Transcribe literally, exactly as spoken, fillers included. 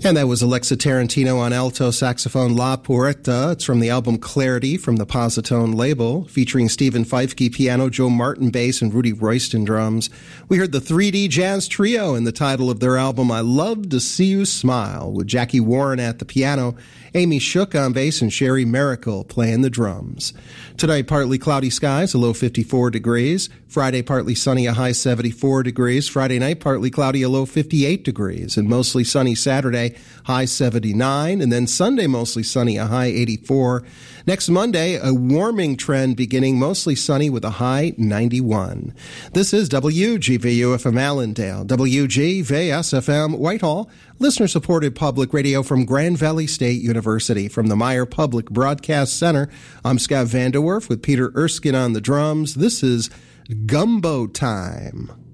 And that was Alexa Tarantino on alto saxophone La Puerta. It's from the album Clarity from the Positone label, featuring Stephen Feifke piano, Joe Martin bass, and Rudy Royston drums. We heard the three D Jazz Trio in the title of their album I Love to See You Smile, with Jackie Warren at the piano, Amy Shook on bass, and Sherry Miracle playing the drums. Tonight, partly cloudy skies, a low fifty-four degrees. Friday, partly sunny, a high seventy-four degrees. Friday night, partly cloudy, a low fifty-eight degrees. And mostly sunny Saturday, high seventy-nine. And then Sunday, mostly sunny, a high eighty-four. Next Monday, a warming trend beginning, mostly sunny with a high ninety-one. This is W G V U F M Allendale, W G V S F M Whitehall, listener-supported public radio from Grand Valley State University. From the Meyer Public Broadcast Center, I'm Scott Vanderwerf with Peter Erskine on the drums. This is Gumbo Time.